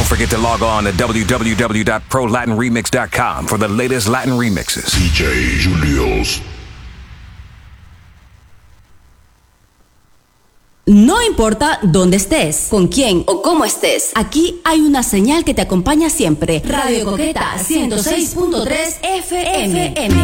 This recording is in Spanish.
forget to log on to www.prolatinremix.com for the latest Latin remixes. DJ Julius. No importa dónde estés, con quién o cómo estés, aquí hay una señal que te acompaña siempre. Radio Coqueta 106.3 FM.